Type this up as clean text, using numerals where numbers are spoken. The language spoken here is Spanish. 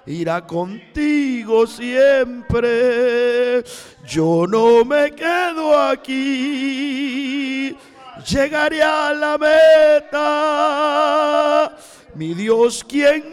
irá contigo siempre. Yo no me quedo aquí, llegaré a la meta. Mi Dios, quien